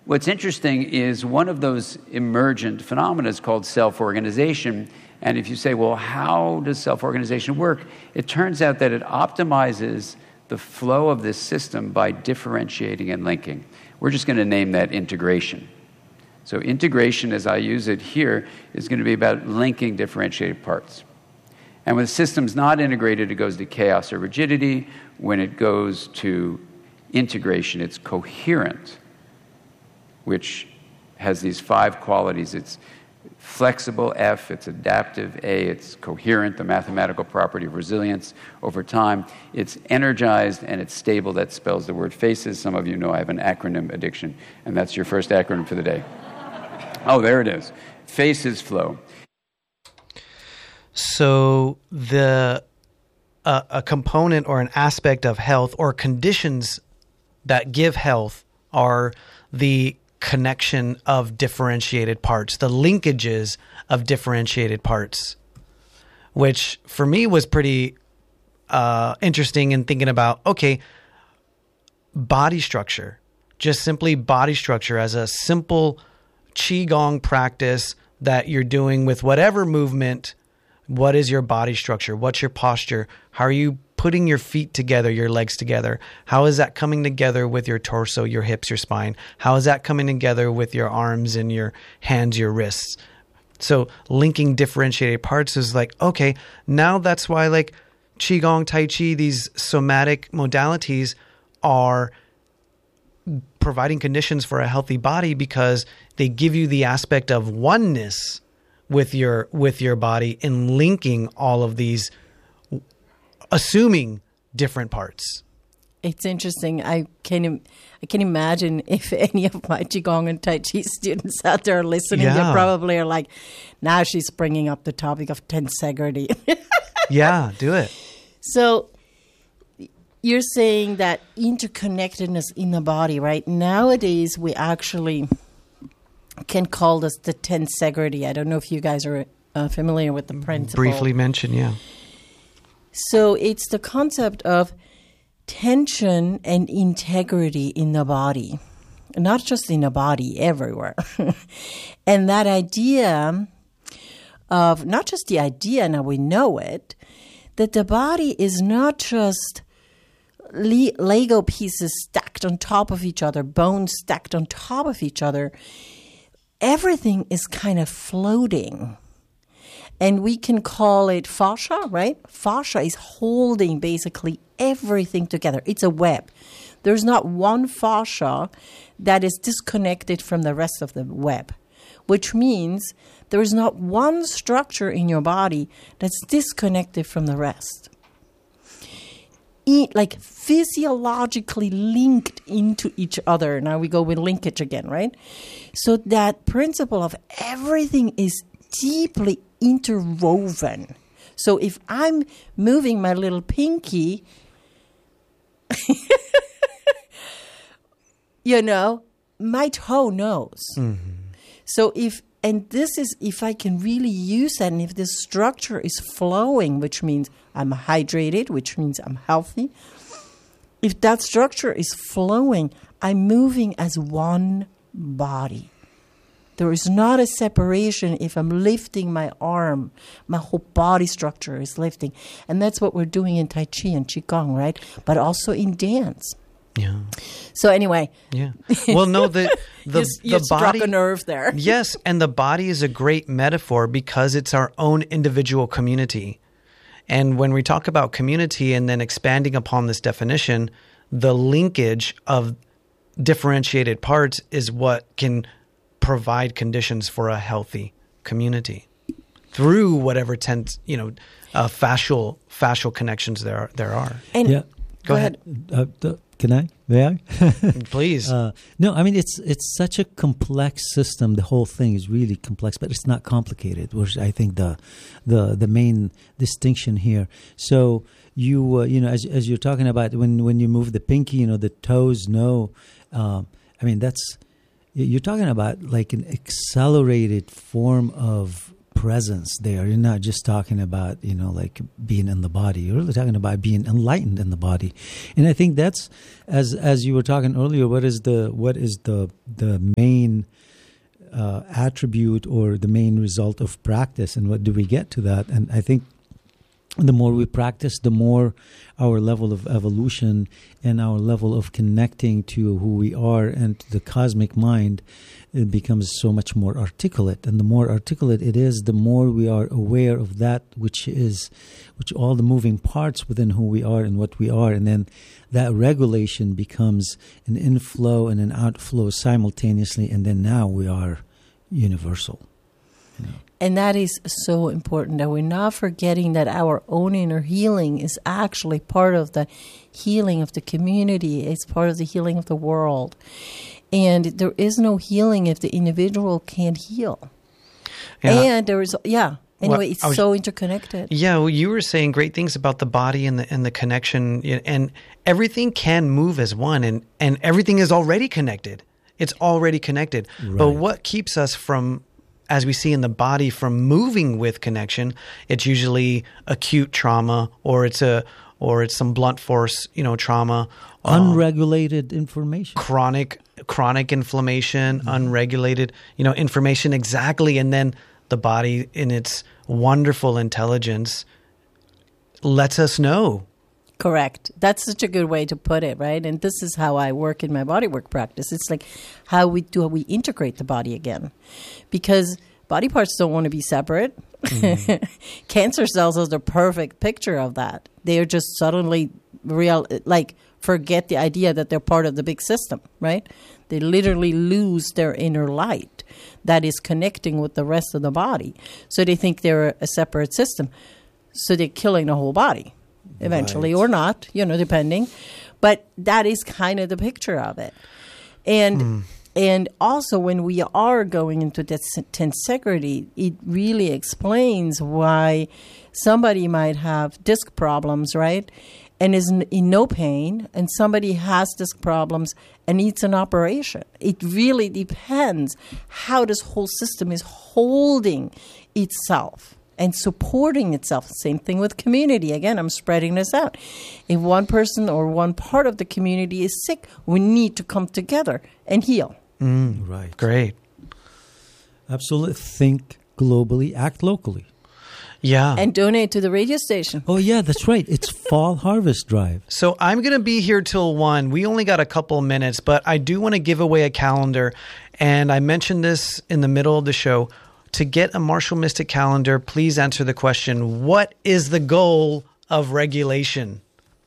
What's interesting is one of those emergent phenomena is called self-organization. And if you say, well, how does self-organization work? It turns out that it optimizes the flow of this system by differentiating and linking. We're just going to name that integration. So integration, as I use it here, is going to be about linking differentiated parts. And when the system's not integrated, it goes to chaos or rigidity. When it goes to integration, it's coherent, which has these 5 qualities. It's flexible, F, it's adaptive, A, it's coherent, the mathematical property of resilience over time. It's energized and it's stable. That spells the word FACES. Some of you know I have an acronym addiction, and that's your first acronym for the day. Oh, there it is. FACES flow. So a component or an aspect of health or conditions that give health are the connection of differentiated parts, the linkages of differentiated parts, which for me was pretty interesting in thinking about, okay, body structure, just simply body structure as a simple Qigong practice that you're doing with whatever movement. What is your body structure? What's your posture? How are you putting your feet together, your legs together? How is that coming together with your torso, your hips, your spine? How is that coming together with your arms and your hands, your wrists? So linking differentiated parts is like, okay, now that's why like Qigong, Tai Chi, these somatic modalities are providing conditions for a healthy body because they give you the aspect of oneness with your body in linking all of these, assuming different parts. It's interesting. I can imagine if any of my Qigong and Tai Chi students out there are listening, they probably are like, now she's bringing up the topic of tensegrity. Yeah, do it. So you're saying that interconnectedness in the body, right? Nowadays, we actually can call this the tensegrity. I don't know if you guys are familiar with the principle. Briefly mention, yeah. So it's the concept of tension and integrity in the body, not just in the body, everywhere. And that idea of, not just the idea, now we know it, that the body is not just Lego pieces stacked on top of each other, bones stacked on top of each other. Everything is kind of floating. And we can call it fascia, right? Fascia is holding basically everything together. It's a web. There's not one fascia that is disconnected from the rest of the web, which means there is not one structure in your body that's disconnected from the rest. Like physiologically linked into each other. Now we go with linkage again, right? So that principle of everything is deeply interwoven. So if I'm moving my little pinky, my toe knows. Mm-hmm. So if I can really use that, and if this structure is flowing, which means I'm hydrated, which means I'm healthy. If that structure is flowing, I'm moving as one body. There is not a separation if I'm lifting my arm. My whole body structure is lifting. And that's what we're doing in Tai Chi and Qigong, right? But also in dance. Yeah. So anyway. Yeah. Well, no, the you body, struck a nerve there. Yes, and the body is a great metaphor because it's our own individual community. And when we talk about community and then expanding upon this definition, the linkage of differentiated parts is what can provide conditions for a healthy community through whatever fascial connections there are. And yeah. Go ahead. Can I? May I? Please. No, I mean, it's such a complex system. The whole thing is really complex, but it's not complicated, which I think the main distinction here. So as you're talking about when you move the pinky, the toes know. I mean, you're talking about like an accelerated form of presence there. You're not just talking about, like being in the body. You're really talking about being enlightened in the body. And I think that's, as you were talking earlier, what is the main attribute or the main result of practice, and what do we get to that? And I think the more we practice, the more our level of evolution and our level of connecting to who we are and to the cosmic mind, it becomes so much more articulate. And the more articulate it is, the more we are aware of that which all the moving parts within who we are and what we are. And then that regulation becomes an inflow and an outflow simultaneously. And then now we are universal. And that is so important, that we're not forgetting that our own inner healing is actually part of the healing of the community. It's part of the healing of the world. And there is no healing if the individual can't heal. Yeah. And there is, anyway, it's so interconnected. Yeah, well, you were saying great things about the body and the connection, and everything can move as one, and everything is already connected. It's already connected. Right. But what keeps us from, as we see in the body, from moving with connection, it's usually acute trauma, or it's some blunt force, trauma, unregulated information, chronic inflammation, unregulated, information, exactly. And then the body, in its wonderful intelligence, lets us know. Correct. That's such a good way to put it, right? And this is how I work in my bodywork practice. It's like how we integrate the body again, because body parts don't want to be separate. Mm-hmm. Cancer cells are the perfect picture of that. They are just suddenly forget the idea that they're part of the big system, right? They literally lose their inner light that is connecting with the rest of the body. So they think they're a separate system. So they're killing the whole body eventually, right, or not, depending. But that is kind of the picture of it. And also when we are going into that tensegrity, it really explains why somebody might have disc problems, right? And is in no pain, and somebody has disc problems and needs an operation. It really depends how this whole system is holding itself and supporting itself. Same thing with community. Again, I'm spreading this out. If one person or one part of the community is sick, we need to come together and heal. Right. Great. Absolutely. Think globally, act locally. Yeah. And donate to the radio station. Oh, yeah, that's right. It's Fall Harvest Drive. So I'm going to be here till 1. We only got a couple minutes, but I do want to give away a calendar. And I mentioned this in the middle of the show. To get a Martial Mystic calendar, please answer the question, what is the goal of regulation?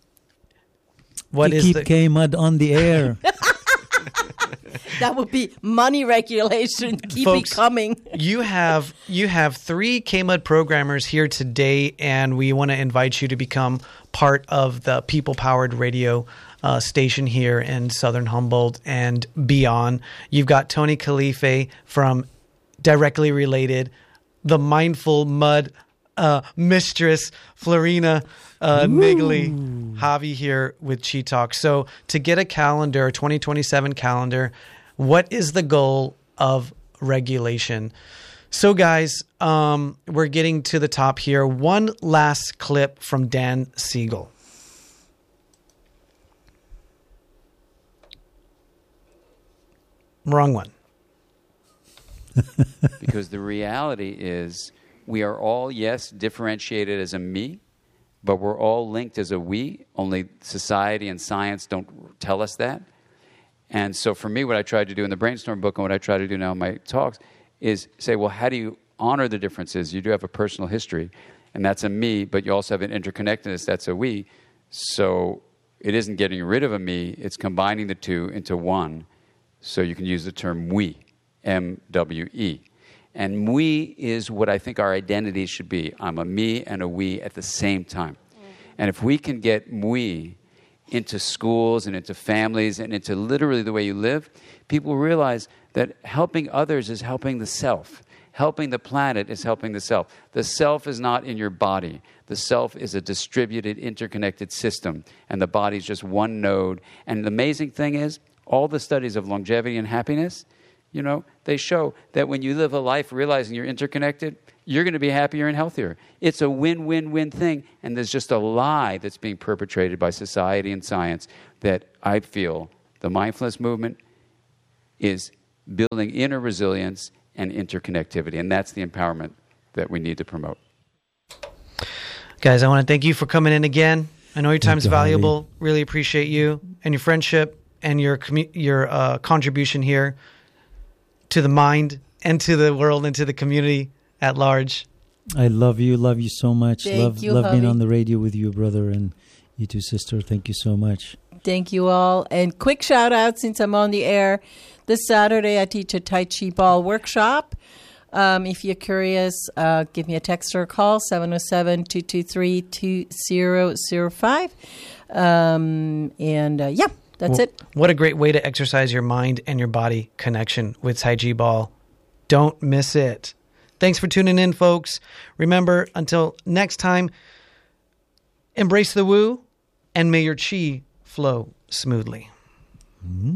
To keep K-Mud on the air. That would be money regulation. Keep Folks, it coming. You have 3 K-Mud programmers here today, and we want to invite you to become part of the people-powered radio station here in Southern Humboldt and beyond. You've got Tony Khalife from Directly Related, the Mindful Mud mistress, Florina Niggli, Javi here with Chi Talk. So to get a calendar, a 2027 calendar, what is the goal of regulation? So guys, we're getting to the top here. One last clip from Dan Siegel. Wrong one. Because the reality is we are all, yes, differentiated as a me, but we're all linked as a we, only society and science don't tell us that. And so for me, what I tried to do in the Brainstorm book and what I try to do now in my talks is say, well, how do you honor the differences? You do have a personal history, and that's a me, but you also have an interconnectedness, that's a we. So it isn't getting rid of a me, it's combining the two into one. So you can use the term we, M-W-E. And we is what I think our identity should be. I'm a me and a we at the same time. And if we can get we into schools and into families and into literally the way you live, people realize that helping others is helping the self. Helping the planet is helping the self. The self is not in your body. The self is a distributed, interconnected system. And the body is just one node. And the amazing thing is, all the studies of longevity and happiness, they show that when you live a life realizing you're interconnected, you're going to be happier and healthier. It's a win-win-win thing, and there's just a lie that's being perpetrated by society and science that I feel the mindfulness movement is building inner resilience and interconnectivity, and that's the empowerment that we need to promote. Guys, I want to thank you for coming in again. I know your time is valuable. Harvey. Really appreciate you and your friendship and your contribution here to the mind and to the world and to the community at large. I love you so much. Thank you, love being Javi. on the radio with you, brother, and you too, sister. Thank you so much. Thank you all. And quick shout out since I'm on the air. This Saturday, I teach a Tai Chi Ball workshop. If you're curious, give me a text or a call, 707-223-2005. That's it. What a great way to exercise your mind and your body connection with Tai Chi Ball. Don't miss it. Thanks for tuning in, folks. Remember, until next time, embrace the woo and may your chi flow smoothly.